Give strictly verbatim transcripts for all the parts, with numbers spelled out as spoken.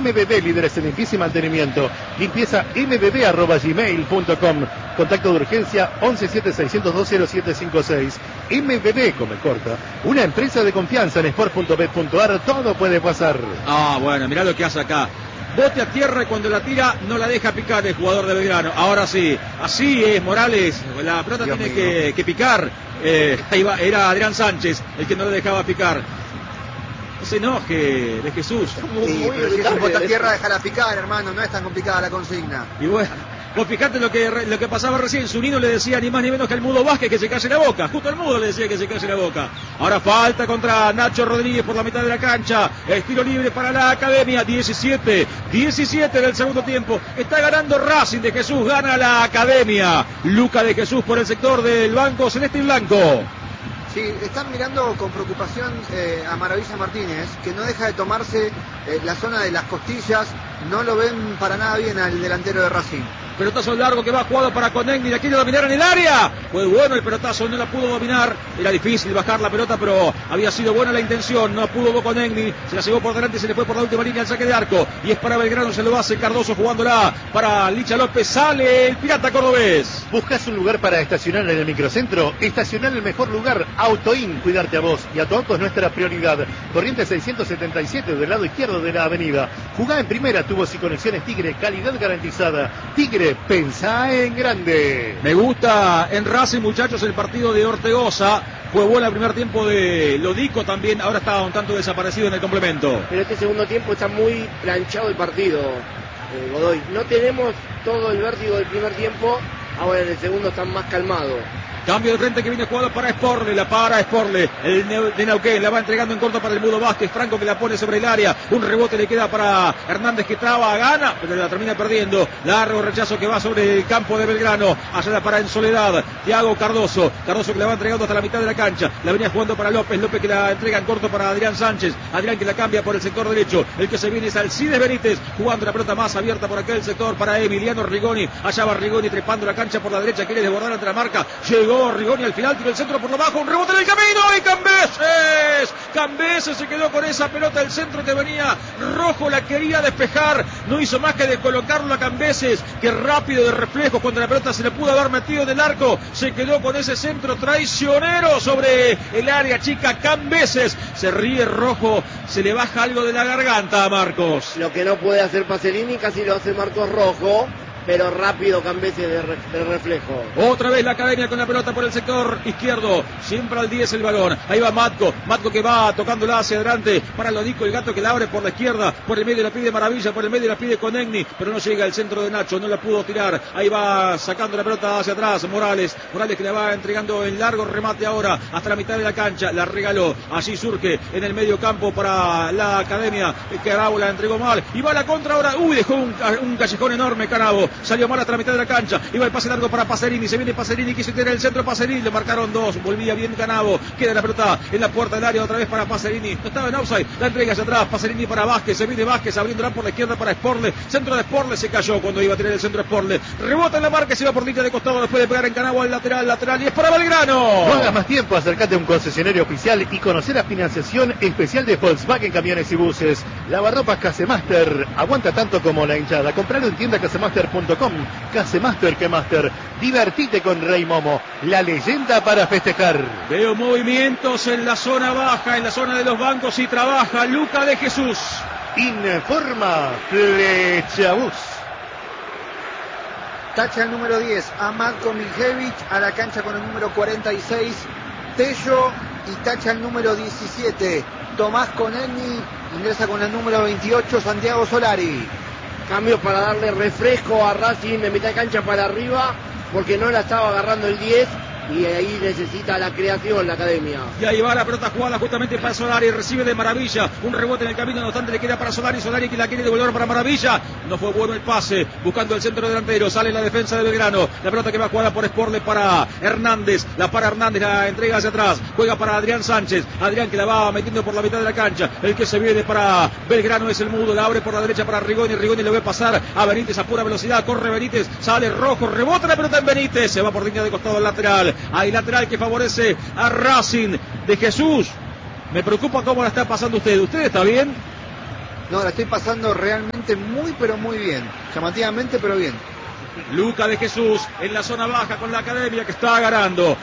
M B B, líderes en limpieza y mantenimiento. Limpieza m b b arroba gmail punto com. Contacto de urgencia once siete seis cero dos cero siete cinco seis. M B B, come corta. Una empresa de confianza en sport punto bet punto a r. Todo puede pasar. Ah, bueno, mirá lo que hace acá. Bote a tierra y cuando la tira no la deja picar el jugador de Belgrano. Ahora sí, así es Morales. La pelota Dios tiene que, que picar. Eh, ahí va, era Adrián Sánchez el que no la dejaba picar. No se enoje de Jesús. Muy, sí, muy pero si es un bote a tierra, déjala picar, hermano. No es tan complicada la consigna. Y bueno, vos fijate lo que, lo que pasaba recién. Zunino le decía ni más ni menos que al Mudo Vázquez que se calle la boca. Justo al Mudo le decía que se calle la boca. Ahora falta contra Nacho Rodríguez por la mitad de la cancha. Estilo libre para la Academia. diecisiete diecisiete del segundo tiempo. Está ganando Racing de Jesús. Gana la Academia. Luca de Jesús por el sector del banco celeste y blanco. Sí, están mirando con preocupación eh, a Maravilla Martínez, que no deja de tomarse eh, la zona de las costillas. No lo ven para nada bien al delantero de Racing. Pelotazo largo que va jugado para Conegni, la quiere dominar en el área. Fue bueno el pelotazo, no la pudo dominar. Era difícil bajar la pelota, pero había sido buena la intención. No pudo Conegni, se la llevó por delante y se le fue por la última línea al saque de arco. Y es para Belgrano, se lo hace Cardoso jugándola para Licha López. Sale el Pirata cordobés. ¿Buscas un lugar para estacionar en el microcentro? Estacionar en el mejor lugar. Autoin, cuidarte a vos y a tu auto es nuestra prioridad. Corriente seiscientos setenta y siete del lado izquierdo de la avenida. Jugá en primera, tubos y conexiones Tigre, calidad garantizada. Tigre, pensá en grande. Me gusta en Racing, muchachos, el partido de Ortegoza. Fue bueno el primer tiempo de Lodico también. Ahora está un tanto desaparecido en el complemento. Pero este segundo tiempo está muy planchado el partido, eh, Godoy. No tenemos todo el vértigo del primer tiempo. Ahora en el segundo están más calmados. Cambio de frente que viene jugado para Sporle, la para Sporle, el de Neuquén, la va entregando en corto para el Mudo Vázquez, Franco que la pone sobre el área, un rebote le queda para Hernández que traba, gana, pero la termina perdiendo, largo rechazo que va sobre el campo de Belgrano, allá la para en soledad, Thiago Cardoso, Cardoso que la va entregando hasta la mitad de la cancha, la venía jugando para López, López que la entrega en corto para Adrián Sánchez, Adrián que la cambia por el sector derecho, el que se viene es Alcides Benítez, jugando la pelota más abierta por aquel sector para Emiliano Rigoni, allá va Rigoni trepando la cancha por la derecha, quiere desbordar ante la marca, llegó Rigoni al final, tiró el centro por lo bajo, un rebote en el camino y Cambeses, Cambeses se quedó con esa pelota, el centro que venía Rojo la quería despejar, no hizo más que descolocarlo a Cambeses, que rápido de reflejos cuando la pelota se le pudo haber metido en el arco, se quedó con ese centro traicionero sobre el área chica. Cambeses, se ríe Rojo, se le baja algo de la garganta a Marcos. Lo que no puede hacer Pacerini casi lo hace Marcos Rojo, pero rápido Cambeses de, re, de reflejo. Otra vez la Academia con la pelota por el sector izquierdo, siempre al diez el balón, ahí va Matco, Matco que va tocándola hacia adelante para Lodico, el gato que la abre por la izquierda, por el medio la pide Maravilla, por el medio la pide Conegni, pero no llega el centro de Nacho, no la pudo tirar, ahí va sacando la pelota hacia atrás Morales, Morales que la va entregando en largo remate ahora, hasta la mitad de la cancha, la regaló, allí surge en el medio campo para la Academia, Carabo la entregó mal, y va la contra ahora, uy, dejó un, un callejón enorme Carabo, salió mal hasta la mitad de la cancha, iba el pase largo para Pacerini, se viene Pacerini, quiso tener el centro Pacerini, le marcaron dos, volvía bien Canabo, queda la pelota en la puerta del área otra vez para Pacerini, no estaba en offside, la entrega hacia atrás, Pacerini para Vázquez, se viene Vázquez abriéndola por la izquierda para Sporle, centro de Sporle, se cayó cuando iba a tener el centro de Sporle, rebota en la marca, se iba por línea de costado después de pegar en Canabo al lateral, lateral, y es para Belgrano. No hagas más tiempo, acércate a un concesionario oficial y conocer la financiación especial de Volkswagen Camiones y Buses. Lavarropas Casemaster, aguanta tanto como la hinchada, compralo en tienda casemaster punto com. Casemaster que Master, divertite con Rey Momo, la leyenda para festejar. Veo movimientos en la zona baja, en la zona de los bancos y trabaja Luca de Jesús. Informa Flechabús. Tacha el número diez, Amatko Miljevic, a la cancha con el número cuarenta y seis, Tello, y tacha el número diecisiete, Tomás Conegni, ingresa con el número veintiocho, Santiago Solari. Cambio para darle refresco a Racing de mitad de cancha para arriba, porque no la estaba agarrando el diez, y ahí necesita la creación la Academia. Y ahí va la pelota jugada justamente para Solari, recibe de Maravilla, un rebote en el camino, no obstante le queda para Solari, Solari que la quiere devolver para Maravilla, no fue bueno el pase, buscando el centro delantero, sale la defensa de Belgrano, la pelota que va jugada por Sporle para Hernández, la para Hernández, la entrega hacia atrás, juega para Adrián Sánchez, Adrián que la va metiendo por la mitad de la cancha, el que se viene para Belgrano es el Mudo, la abre por la derecha para Rigoni, Rigoni le ve pasar a Benítez a pura velocidad, corre Benítez, sale Rojo, rebota la pelota en Benítez, se va por línea de costado al lateral. Hay lateral que favorece a Racing de Jesús. Me preocupa cómo la está pasando usted. ¿Usted está bien? No, la estoy pasando realmente llamativamente muy, pero muy bien. Llamativamente, pero bien. Luca de Jesús en la zona baja con la Academia que está ganando.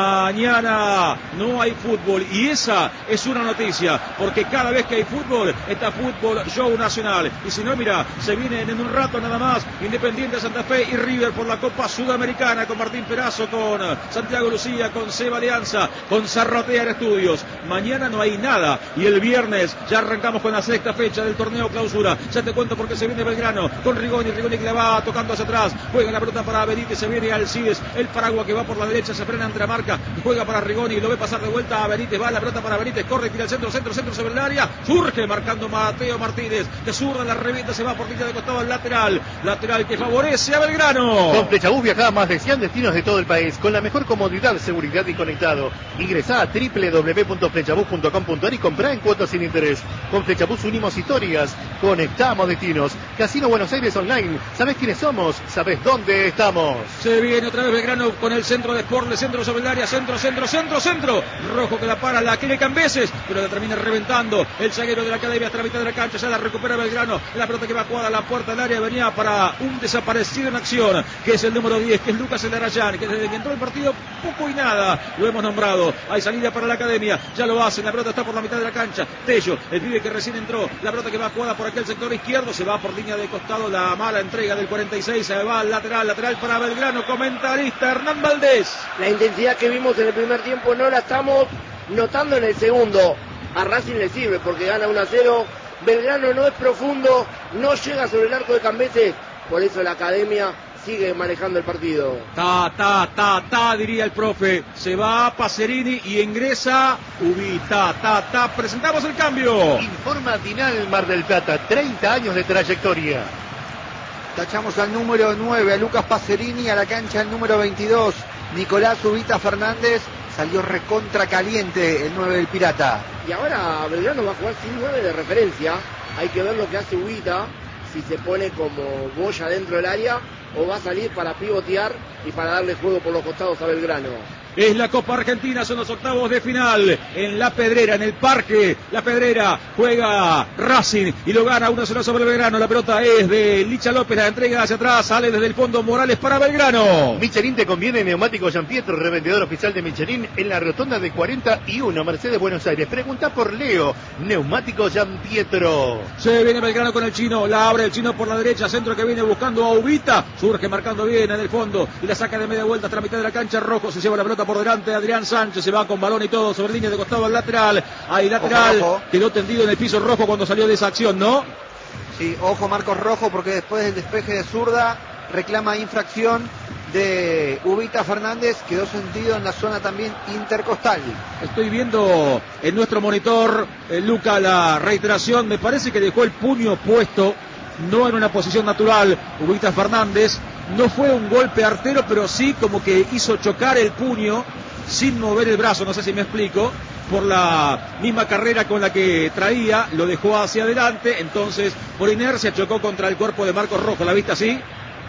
Mañana no hay fútbol y esa es una noticia, porque cada vez que hay fútbol está Fútbol Show Nacional. Y si no, mira, se vienen en un rato nada más Independiente Santa Fe y River por la Copa Sudamericana, con Martín Perazo, con Santiago Lucía, con Seba Alianza, con Zarratea Estudios. Mañana no hay nada y el viernes ya arrancamos con la sexta fecha del torneo clausura. Ya te cuento porque se viene Belgrano con Rigoni, Rigoni que la va tocando hacia atrás. Juega la pelota para Benítez, se viene Alcides, el Paragua que va por la derecha, se frena ante la marca, juega para Rigoni, lo ve pasar de vuelta a Benítez, va la pelota para Benítez, corre, tira al centro, centro, centro sobre el área, surge marcando Mateo Martínez, de zurda la revienta, se va por línea de costado al lateral, lateral que favorece a Belgrano. Con Flechabús viaja a más de cien destinos de todo el país, con la mejor comodidad, seguridad y conectado. Ingresá a doble u doble u doble u punto flechabús punto com punto ar y comprá en cuotas sin interés. Con Flechabús unimos historias, conectamos destinos. Casino Buenos Aires Online, ¿sabés quiénes somos? ¿Sabés dónde estamos? Se viene otra vez Belgrano con el centro de Sporle, centro sobre el área, centro, centro, centro, centro. Rojo que la para, la quiere Cambeses, pero la termina reventando el zaguero de la Academia hasta la mitad de la cancha. Ya la recupera Belgrano. La pelota que va jugada a la puerta del área venía para un desaparecido en acción, que es el número diez, que es Lucas Elarayán, que desde que entró el partido poco y nada lo hemos nombrado. Hay salida para la Academia, ya lo hacen. La pelota está por la mitad de la cancha. Tello, el pibe que recién entró. La pelota que va jugada por aquel sector izquierdo, se va por línea de costado. La mala entrega del cuarenta y seis, se va al lateral, lateral para Belgrano. Comentarista Hernán Valdés. La intensidad que vimos en el primer tiempo no la estamos notando en el segundo. A Racing le sirve porque gana uno a cero. Belgrano no es profundo, no llega sobre el arco de Cambeses, por eso la Academia sigue manejando el partido. Ta, ta, ta, ta, diría el profe. Se va Pacerini y ingresa Ubita, ta, ta. Presentamos el cambio. Informa Dinal Mar del Plata, treinta años de trayectoria. Tachamos al número nueve, a Lucas Pacerini, a la cancha el número veintidós, Nicolás Ubita Fernández. Salió recontra caliente el nueve del Pirata. Y ahora Belgrano va a jugar sin nueve de referencia. Hay que ver lo que hace Ubita, si se pone como boya dentro del área o va a salir para pivotear y para darle juego por los costados a Belgrano. Es la Copa Argentina, son los octavos de final en La Pedrera, en el Parque La Pedrera. Juega Racing y lo gana uno cero sobre Belgrano. La pelota es de Licha López, la entrega hacia atrás, sale desde el fondo Morales para Belgrano. Michelin te conviene, neumático Gianpietro, revendedor oficial de Michelin en la rotonda de cuarenta y uno, Mercedes, Buenos Aires. Pregunta por Leo, neumático Gianpietro. Se viene Belgrano con el chino, la abre el chino por la derecha, centro que viene buscando a Ubita, surge marcando bien en el fondo y la saca de media vuelta hasta la mitad de la cancha. Rojo se lleva la pelota por delante, Adrián Sánchez se va con balón y todo sobre línea de costado al lateral. Hay lateral, ojo, ojo. Quedó tendido en el piso Rojo cuando salió de esa acción, ¿no? Sí, ojo Marcos Rojo, porque después del despeje de zurda reclama infracción de Ubita Fernández, quedó sentido en la zona también intercostal. Estoy viendo en nuestro monitor, eh, Luca, la reiteración. Me parece que dejó el puño puesto, no en una posición natural, Ubita Fernández. No fue un golpe artero, pero sí como que hizo chocar el puño sin mover el brazo, no sé si me explico, por la misma carrera con la que traía, lo dejó hacia adelante, entonces por inercia chocó contra el cuerpo de Marcos Rojo. ¿La viste así?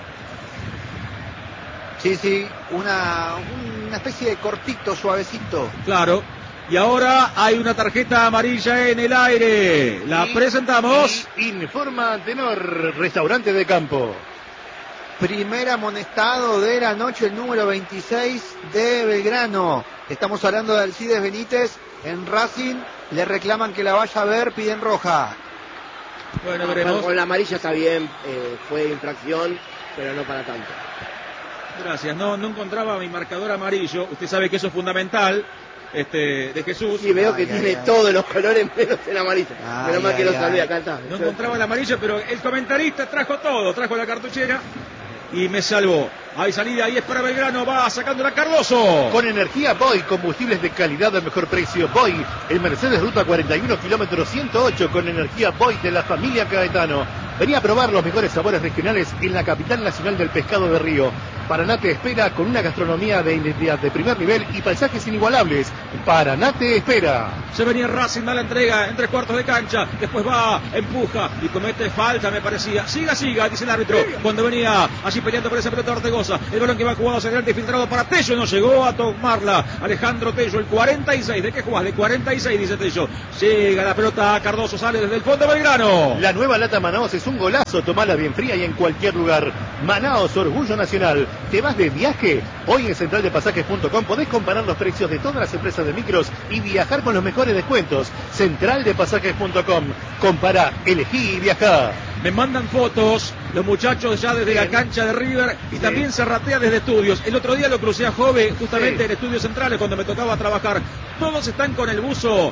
Sí, sí, una, una especie de cortito, suavecito. Claro. Y ahora hay una tarjeta amarilla en el aire. La y, presentamos. Y informa Antenor, restaurante de campo. Primer amonestado de la noche, el número veintiséis de Belgrano. Estamos hablando de Alcides Benítez en Racing. Le reclaman que la vaya a ver, piden roja. Bueno, veremos. Con la amarilla está bien, eh, fue infracción, pero no para tanto. Gracias, no, no encontraba mi marcador amarillo. Usted sabe que eso es fundamental. Este, de Jesús. Sí, veo que ay, tiene ay, todos ay. los colores menos el amarillo. Ay, menos mal que ay, lo salvé, ay. acá está. No encontraba el amarillo, pero el comentarista trajo todo, trajo la cartuchera y me salvó. Hay salida, ahí es para Belgrano, va sacando la Cardoso. Con energía Boy, combustibles de calidad al mejor precio. Boy, el Mercedes Ruta cuarenta y uno, kilómetro ciento ocho, con energía Boy de la familia Caetano. Venía a probar los mejores sabores regionales en la capital nacional del pescado de río. Paraná te espera con una gastronomía de identidad de primer nivel y paisajes inigualables. Paraná te espera. Se venía Racing, mala entrega en tres cuartos de cancha. Después va, empuja y comete falta, me parecía. Siga, siga, dice el árbitro. Cuando venía allí peleando por esa pelota Ortegoza. El balón que va jugado hacia adelante, filtrado para Tello. No llegó a tomarla Alejandro Tello, el cuarenta y seis. ¿De qué jugás? De cuarenta y seis, dice Tello. Llega la pelota a Cardoso, sale desde el fondo Belgrano. La nueva lata Manaos es un golazo. Tomala bien fría y en cualquier lugar. Manaos, orgullo nacional. ¿Te vas de viaje? Hoy en central de pasajes punto com podés comparar los precios de todas las empresas de micros y viajar con los mejores descuentos. central de pasajes punto com. Compara, elegí y viajá. Me mandan fotos los muchachos ya desde sí. la cancha de River y sí. también se ratea desde estudios. El otro día lo crucé a Jove justamente sí. en Estudios Centrales cuando me tocaba trabajar. Todos están con el buzo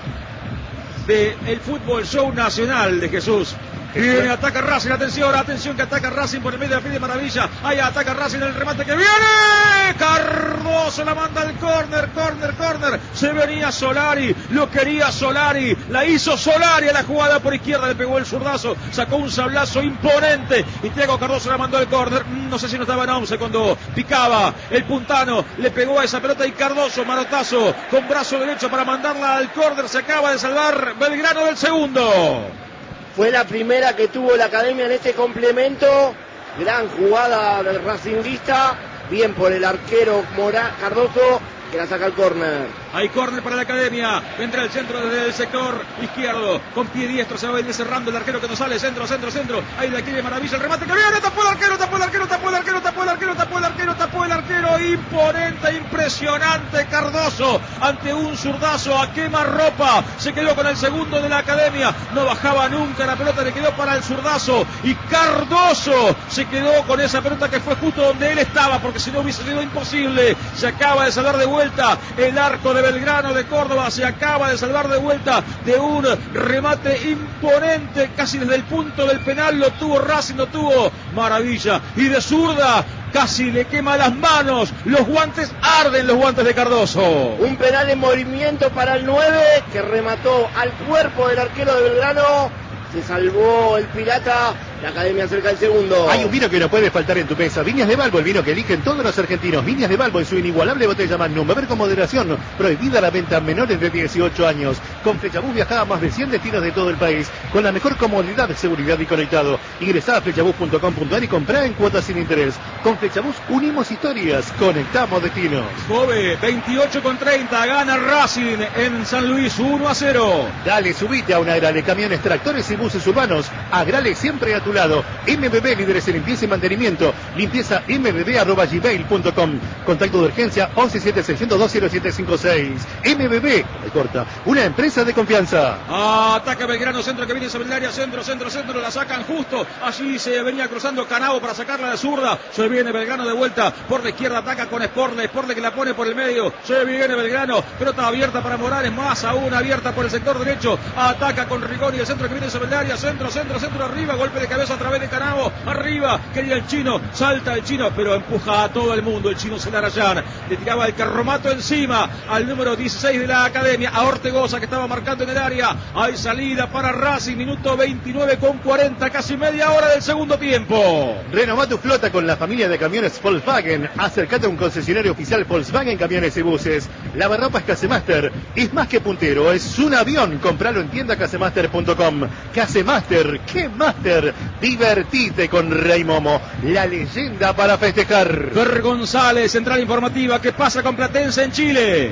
del Fútbol Show Nacional de Jesús. Viene, ataca Racing, atención, atención que ataca Racing por el medio de la Fide Maravilla. Ahí ataca Racing en el remate que viene. Cardoso la manda al córner, córner, córner. Se venía Solari, lo quería Solari. La hizo Solari a la jugada por izquierda, le pegó el zurdazo, sacó un sablazo imponente. Y Thiago Cardoso la mandó al córner. No sé si no estaba en once cuando picaba el puntano. Le pegó a esa pelota y Cardoso, manotazo con brazo derecho para mandarla al córner. Se acaba de salvar Belgrano del segundo. Fue la primera que tuvo la Academia en este complemento. Gran jugada del racinguista. Bien por el arquero Mora, Cardoso, que la saca al córner. Hay córner para la Academia. Entra el centro desde el sector izquierdo. Con pie diestro se va a ir cerrando el arquero que no sale. Centro, centro, centro. Ahí la quiere Maravilla. El remate que viene. Tapó el arquero, tapó el arquero, tapó el arquero, tapó el arquero, tapó el arquero, tapó el arquero. Imponente, impresionante Cardoso. Ante un zurdazo a quemarropa. Se quedó con el segundo de la Academia. No bajaba nunca la pelota. Le quedó para el zurdazo. Y Cardoso se quedó con esa pelota que fue justo donde él estaba. Porque si no hubiese sido imposible. Se acaba de salvar de vuelta el arco de Belgrano de Córdoba. Se acaba de salvar de vuelta de un remate imponente casi desde el punto del penal. Lo tuvo Racing, lo tuvo Maravilla. Y de zurda casi le quema las manos. Los guantes arden, los guantes de Cardoso. Un penal en movimiento para el nueve que remató al cuerpo del arquero de Belgrano. Se salvó el Pirata. La Academia cerca del segundo. Hay un vino que no puede faltar en tu mesa. Viñas de Balbo, el vino que eligen todos los argentinos. Viñas de Balbo en su inigualable botella Magnum. Beber con moderación. Prohibida la venta a menores de dieciocho años. Con Flechabús viajaba a más de cien destinos de todo el país. Con la mejor comodidad, seguridad y conectado. Ingresá a flechabús punto com punto ar y comprá en cuotas sin interés. Con Flechabús unimos historias. Conectamos destinos. Jove, veintiocho con treinta. Gana Racing en San Luis uno a cero. Dale, subite a una Agrale. Camiones, tractores y buses urbanos. Agrale siempre a tu lado. M B B, líderes en limpieza y mantenimiento. Limpieza m b b arroba gmail punto com. Contacto de urgencia once siete seis cero dos cero siete cinco seis. M B B, corta, una empresa de confianza. Ataca Belgrano, centro que viene sobre el área, centro, centro, centro, la sacan justo. Allí se venía cruzando Canavo para sacarla de zurda. Se viene Belgrano de vuelta por la izquierda, ataca con Sporle, Sporle que la pone por el medio. Se viene Belgrano, pelota abierta para Morales, más aún abierta por el sector derecho. Ataca con Rigoni, el centro que viene sobre el área, centro, centro, centro, arriba, golpe de cabeza a través de Canavo, arriba, quería el chino, salta el chino, pero empuja a todo el mundo, el chino Celarayán, le tiraba el carromato encima al número dieciséis de la Academia, a Ortegoza que estaba marcando en el área. Hay salida para Racing, minuto veintinueve con cuarenta, casi media hora del segundo tiempo. Renová tu flota con la familia de camiones Volkswagen. Acércate a un concesionario oficial Volkswagen Camiones y Buses. Lavarropas Casemaster es más que puntero, es un avión. Compralo en tienda casemaster punto com. Casemaster, ¿qué Master? Divertite con Rey Momo, la leyenda para festejar. Fer González, central informativa, ¿qué pasa con Platense en Chile?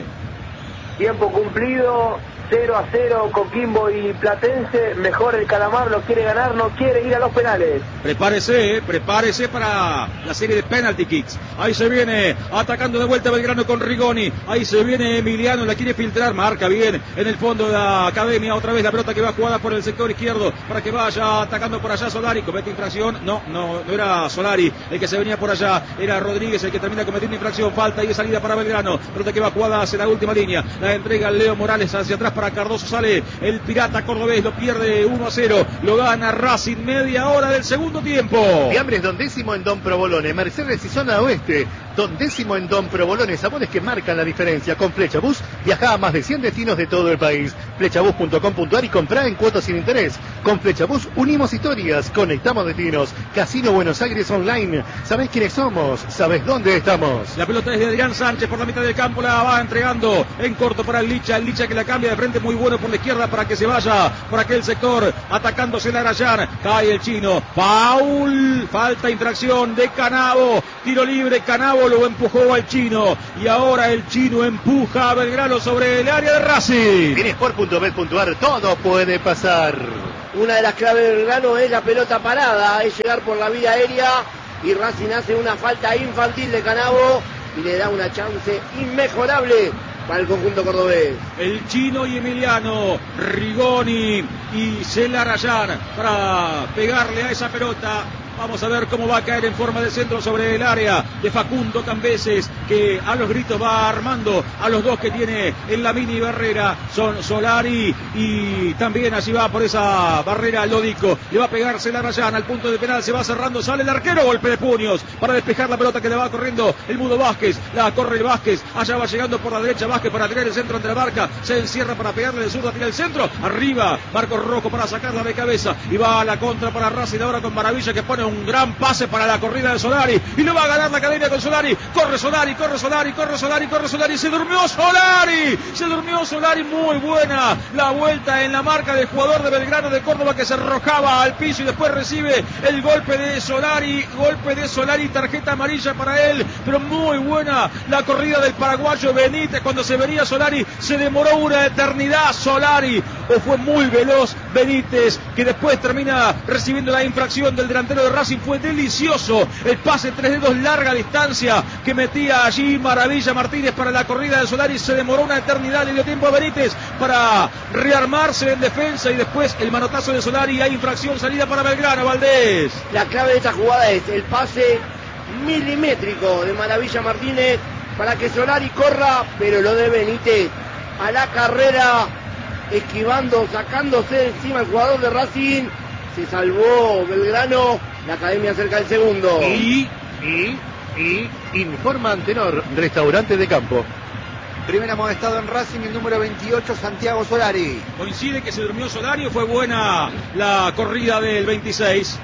Tiempo cumplido, cero a cero, Coquimbo y Platense. Mejor el Calamar, lo quiere ganar, no quiere ir a los penales. Prepárese, eh, prepárese para la serie de penalty kicks. Ahí se viene atacando de vuelta Belgrano con Rigoni. Ahí se viene Emiliano, la quiere filtrar, marca bien en el fondo de la Academia. Otra vez la pelota que va jugada por el sector izquierdo para que vaya atacando por allá Solari. Comete infracción, no, no, no era Solari el que se venía por allá, era Rodríguez el que termina cometiendo infracción. Falta y de salida para Belgrano. Pelota que va jugada hacia la última línea. La entrega Leo Morales hacia atrás para Cardoso, sale el Pirata cordobés, lo pierde uno a cero, lo gana Racing, media hora del segundo tiempo. Fiambres Don Décimo en Don Provolone, Mercedes y zona oeste. Don Décimo en Don Provolone, sabores que marcan la diferencia. Con Flechabús viaja a más de cien destinos de todo el país. Flechabús punto com punto ar y comprá en cuotas sin interés. Con Flechabús unimos historias, conectamos destinos. Casino Buenos Aires Online. ¿Sabés quiénes somos? ¿Sabés dónde estamos? La pelota es de Adrián Sánchez por la mitad del campo, la va entregando en corto para el Licha. El Licha que la cambia de frente, muy bueno por la izquierda para que se vaya por aquel sector, atacándose el Arayán. Cae el chino. Foul. Falta infracción de Canavo. Tiro libre. Canavo lo empujó al chino. Y ahora el chino empuja a Belgrano sobre el área de Racing. En sport punto bet punto ar todo puede pasar. Una de las claves del Belgrano es la pelota parada, es llegar por la vía aérea. Y Racing hace una falta infantil de Canavo y le da una chance inmejorable para el conjunto cordobés. El chino y Emiliano, Rigoni y Celarayán para pegarle a esa pelota. Vamos a ver cómo va a caer en forma de centro sobre el área de Facundo Cambeses, que a los gritos va armando a los dos que tiene en la mini barrera. Son Solari y también allí va por esa barrera Lodico. Le va a pegar Celarayán al punto de penal, se va cerrando, sale el arquero, golpe de puños para despejar la pelota que le va corriendo el Mudo Vázquez. La corre el Vázquez, allá va llegando por la derecha Vázquez para tirar el centro ante la barca. Se encierra para pegarle de zurda, tira el centro. Arriba, Marcos Rojo para sacarla de cabeza. Y va a la contra para Racing ahora con Maravilla, que pone un gran pase para la corrida de Solari y lo va a ganar la academia con Solari. Corre Solari, corre Solari, corre Solari, corre Solari. Se durmió Solari, se durmió Solari. Muy buena la vuelta en la marca del jugador de Belgrano de Córdoba, que se arrojaba al piso y después recibe el golpe de Solari. Golpe de Solari, tarjeta amarilla para él, pero muy buena la corrida del paraguayo Benítez. Cuando se venía Solari se demoró una eternidad Solari, o fue muy veloz Benítez, que después termina recibiendo la infracción del delantero de Racing. Fue delicioso el pase tres dedos, larga distancia que metía allí Maravilla Martínez para la corrida de Solari. Se demoró una eternidad, le dio tiempo a Benítez para rearmarse en defensa y después el manotazo de Solari. Hay infracción, salida para Belgrano. Valdés. La clave de esta jugada es el pase milimétrico de Maravilla Martínez para que Solari corra, pero lo de Benítez a la carrera, esquivando, sacándose de encima el jugador de Racing. Se salvó Belgrano, la academia cerca del segundo. Y, y, y, informa Antenor, restaurante de campo. Primer amonestado en Racing, el número veintiocho, Santiago Solari. Coincide que se durmió Solari, o fue buena la corrida del veintiséis.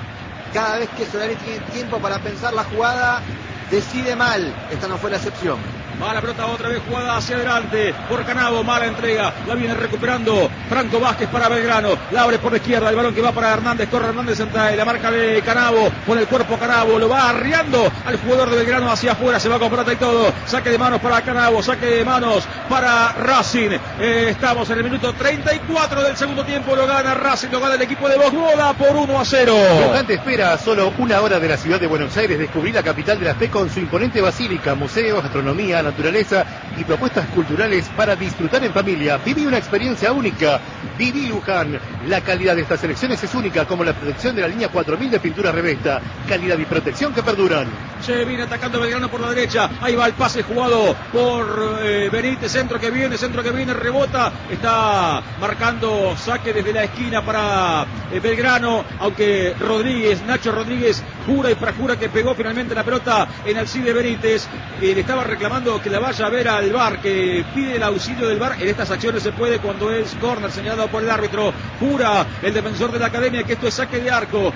Cada vez que Solari tiene tiempo para pensar la jugada, decide mal. Esta no fue la excepción. Va la pelota otra vez jugada hacia adelante por Canavo, mala entrega, la viene recuperando Franco Vázquez para Belgrano, la abre por la izquierda, el balón que va para Hernández, corre Hernández entre la marca de Canavo, con el cuerpo Canavo, lo va arriando al jugador de Belgrano hacia afuera, se va con pelota y todo, saque de manos para Canavo, saque de manos para Racing. Eh, estamos en el minuto treinta y cuatro del segundo tiempo, lo gana Racing, lo gana el equipo de Bosboda por uno a cero. Luján te espera a solo una hora de la ciudad de Buenos Aires. Descubrí la capital de la fe con su imponente basílica, museos, gastronomía, naturaleza y propuestas culturales para disfrutar en familia. Viví una experiencia única. Viví Luján. La calidad de estas selecciones es única, como la protección de la línea cuatro mil de pintura Revesta. Calidad y protección que perduran. Se viene atacando Belgrano por la derecha. Ahí va el pase jugado por eh, Benítez. Centro que viene, centro que viene, rebota. Está marcando saque desde la esquina para eh, Belgrano. Aunque Rodríguez, Nacho Rodríguez, jura y perjura que pegó finalmente la pelota en Alcide Benítez. Eh, le estaba reclamando que la vaya a ver al V A R, que pide el auxilio del V A R. En estas acciones se puede cuando es córner señalado por el árbitro. Jura el defensor de la academia que esto es saque de arco.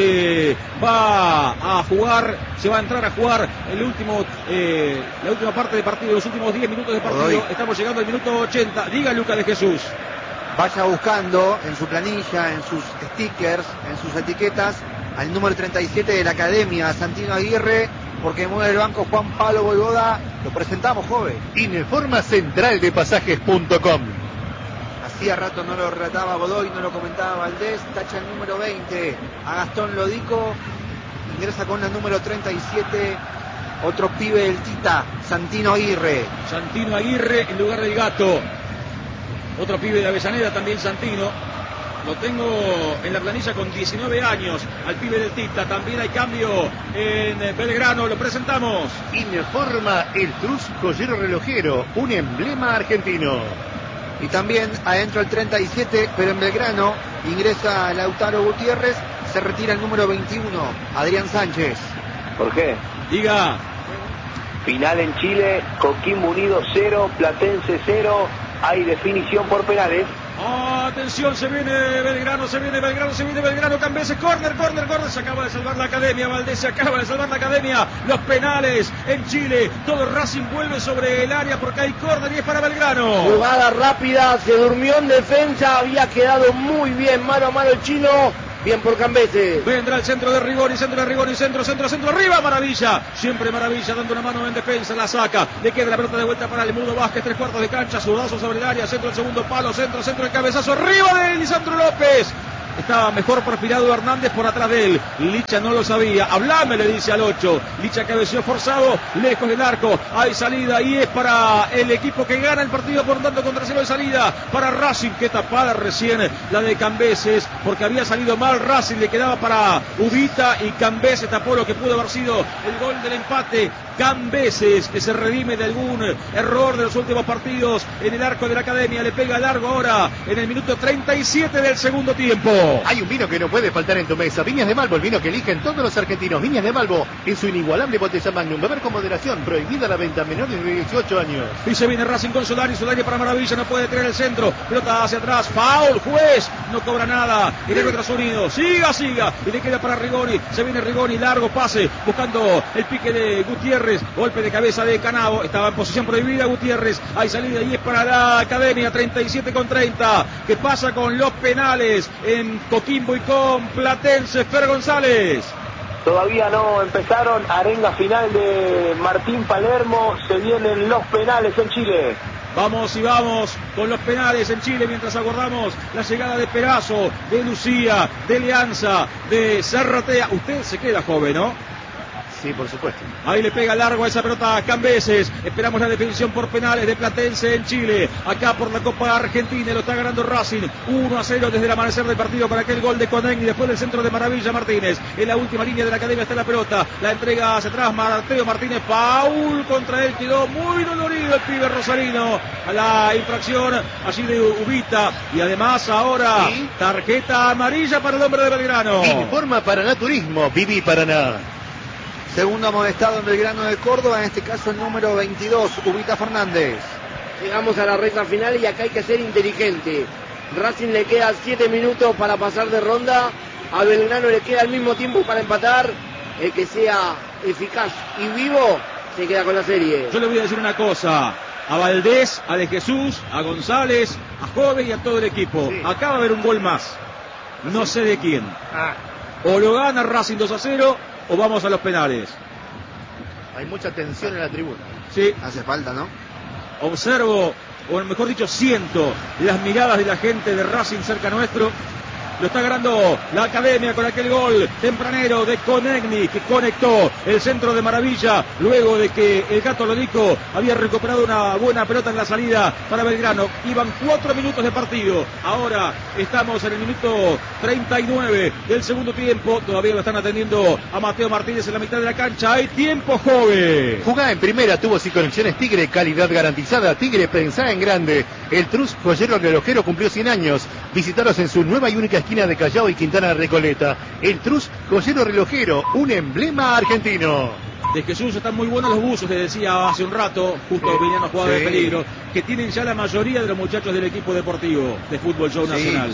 Se va a jugar, se va a entrar a jugar el último, eh, la última parte del partido, los últimos diez minutos de partido. Hoy estamos llegando al minuto ochenta. Diga Lucas de Jesús. Vaya buscando en su planilla, en sus stickers, en sus etiquetas, al número treinta y siete de la academia, Santino Aguirre, porque mueve el banco Juan Pablo Voivoda. Lo presentamos, joven. Informa central de pasajes punto com. Hacía rato no lo relataba Godoy, no lo comentaba Valdés. Tacha el número veinte a Gastón Lodico. Ingresa con la número treinta y siete, otro pibe del Tita, Santino Aguirre. Santino Aguirre en lugar del Gato. Otro pibe de Avellaneda, también Santino. Lo tengo en la planilla con diecinueve años, al pibe del Tita. También hay cambio en Belgrano, lo presentamos. Informa el Trus Joyero Relojero, un emblema argentino. Y también adentro el treinta y siete, pero en Belgrano ingresa Lautaro Gutiérrez, se retira el número veintiuno, Adrián Sánchez. ¿Por qué? Diga. Final en Chile, Coquimbo Unido cero, Platense cero. Hay definición por penales. Atención, se viene Belgrano, se viene Belgrano, se viene Belgrano, Cambeses, córner, córner, córner, se acaba de salvar la Academia, Valdés se acaba de salvar la Academia, los penales en Chile, todo Racing vuelve sobre el área porque hay córner y es para Belgrano. Jugada rápida, se durmió en defensa, había quedado muy bien, mano a mano el chino. Bien por Cambeses. Vendrá el centro de Rigoni, centro de Rigoni, centro, centro, centro, arriba, Maravilla. Siempre Maravilla dando una mano en defensa, la saca. Le queda la pelota de vuelta para el Mudo Vázquez, tres cuartos de cancha, sudazo sobre el área, centro, el segundo palo, centro, centro, el cabezazo, arriba de Lisandro López. Estaba mejor perfilado Hernández por atrás de él. Licha no lo sabía. Hablame, le dice al ocho. Licha cabeció forzado, lejos del arco. Hay salida y es para el equipo que gana el partido por un tanto contra cero de salida. Para Racing, que tapada recién la de Cambeses, porque había salido mal Racing. Le quedaba para Ubita y Cambeses tapó lo que pudo haber sido el gol del empate. Cambeses, que se redime de algún error de los últimos partidos en el arco de la Academia. Le pega largo ahora en el minuto treinta y siete del segundo tiempo. Hay un vino que no puede faltar en tu mesa. Viñas de Malvo, el vino que eligen todos los argentinos. Viñas de Malvo en su inigualable botella Magnum. Beber con moderación. Prohibida la venta a menores de dieciocho años. Y se viene Racing con Solari. Solari para Maravilla. No puede tener el centro. Pelota hacia atrás. Foul. Juez. No cobra nada. Y le tras Unido. Siga, siga. Y le queda para Rigoni. Se viene Rigoni. Largo pase. Buscando el pique de Gutiérrez. Golpe de cabeza de Canavo. Estaba en posición prohibida Gutiérrez. Hay salida y es para la Academia. treinta y siete con treinta. ¿Qué pasa con los penales en Coquimbo y con Platense? Fer González. Todavía no empezaron. Arenga final de Martín Palermo. Se vienen los penales en Chile. Vamos y vamos con los penales en Chile mientras aguardamos la llegada de Perazo, de Lucía, de Leanza, de Serratea. Usted se queda joven, ¿no? Sí, por supuesto. Ahí le pega largo a esa pelota a Cambeses. Esperamos la definición por penales de Platense en Chile. Acá por la Copa Argentina lo está ganando Racing. uno a cero desde el amanecer del partido con aquel gol de Conegni. Después del centro de Maravilla Martínez. En la última línea de la Academia está la pelota. La entrega hacia atrás Mateo Martínez. Paul contra él. Quedó muy dolorido el pibe rosarino. A la infracción allí de Ubita. Y además ahora ¿sí? Tarjeta amarilla para el hombre de Belgrano. Informa Paraná Turismo. Viví Paraná. Segundo amonestado en Belgrano de Córdoba, en este caso el número veintidós, Ubita Fernández. Llegamos a la recta final y acá hay que ser inteligente. Racing le queda siete minutos para pasar de ronda. A Belgrano le queda el mismo tiempo para empatar. El que sea eficaz y vivo se queda con la serie. Yo le voy a decir una cosa. A Valdés, a De Jesús, a González, a Joven y a todo el equipo. Sí. Acá va a haber un gol más. No sé de quién. Ah. O lo gana Racing dos a cero o vamos a los penales. Hay mucha tensión en la tribuna. Sí. Hace falta, ¿no? Observo, o mejor dicho, siento las miradas de la gente de Racing cerca nuestro. Lo está ganando la Academia con aquel gol tempranero de Conegni, que conectó el centro de Maravilla luego de que el Gato Lodico había recuperado una buena pelota en la salida para Belgrano. Iban cuatro minutos de partido. Ahora estamos en el minuto treinta y nueve del segundo tiempo. Todavía lo están atendiendo a Mateo Martínez en la mitad de la cancha. Hay tiempo, joven. Jugá en primera, tubos y conexiones Tigre, calidad garantizada. Tigre, pensá en grande. El Trus Joyero Relojero cumplió cien años. Visitaros en su nueva y única esquina de Callao y Quintana Recoleta. El Trus Joyero Relojero, un emblema argentino. De Jesús están muy buenos los buzos, les decía hace un rato, justo sí, venían los jugadores sí. de peligro, que tienen ya la mayoría de los muchachos del equipo deportivo de Fútbol Show sí. Nacional.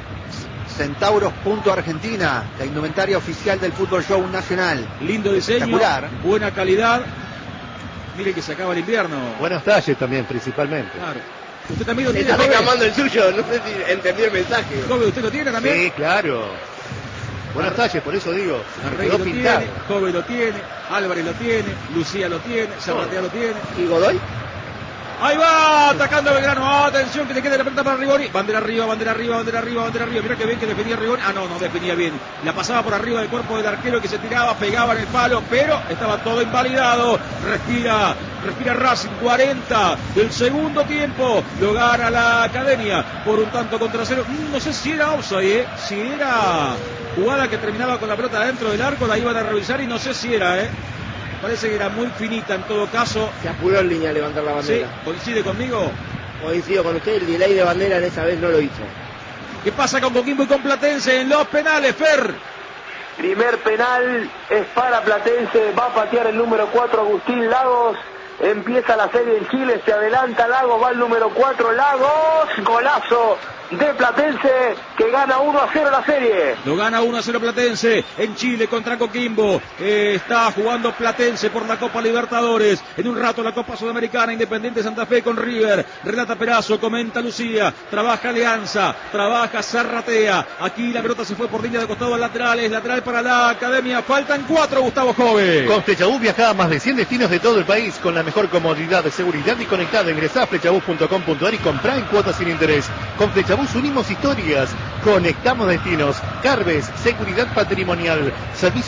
Centauros Punto Argentina, la indumentaria oficial del Fútbol Show Nacional. Lindo diseño, buena calidad. Mire que se acaba el invierno. Buenos talles también, principalmente. Claro. ¿Usted también lo tiene? Está reclamando el suyo, no sé si entendió el mensaje. ¿Joven, usted lo tiene también? Sí, claro. Buenas talles, por eso digo. Arrey lo pintado. tiene, Joven lo tiene, Álvarez lo tiene, Lucía lo tiene, Serratea oh. lo tiene. ¿Y Godoy? Ahí va, atacando Belgrano. Atención, que le quede la pelota para Rigoni. Bandera arriba, bandera arriba, bandera arriba, bandera arriba. Mira que bien que defendía Rigoni. Ah, no, no defendía bien. La pasaba por arriba del cuerpo del arquero que se tiraba, pegaba en el palo, pero estaba todo invalidado. Respira, respira Racing. cuarenta del segundo tiempo. Lo gana la Academia por un tanto contra cero. No sé si era offside, ¿eh? Si era jugada que terminaba con la pelota dentro del arco, la iban a revisar y no sé si era, ¿eh? Parece que era muy finita en todo caso. Se apuró en línea a levantar la bandera. ¿Sí? ¿Coincide conmigo? Coincido con usted, el delay de bandera en esa vez no lo hizo. ¿Qué pasa con Coquimbo y con Platense en los penales, Fer? Primer penal es para Platense, va a patear el número cuatro Agustín Lagos. Empieza la serie en Chile, se adelanta Lagos, va el número cuatro Lagos, golazo de Platense que gana uno a cero la serie. Lo gana uno a cero Platense en Chile contra Coquimbo. Eh, está jugando Platense por la Copa Libertadores. En un rato la Copa Sudamericana, Independiente Santa Fe con River. Relata Perazo, comenta Lucía. Trabaja Alianza, trabaja Zarratea. Aquí la pelota se fue por línea de costado al lateral. Es lateral para la Academia. Faltan cuatro, Gustavo Jove. Con Flechabús viaja a más de cien destinos de todo el país con la mejor comodidad, seguridad y conectada. Ingresá a flechabús punto com punto ar y comprá en cuotas sin interés. Con Flechabús unimos historias, conectamos destinos. Carves, seguridad patrimonial, servicio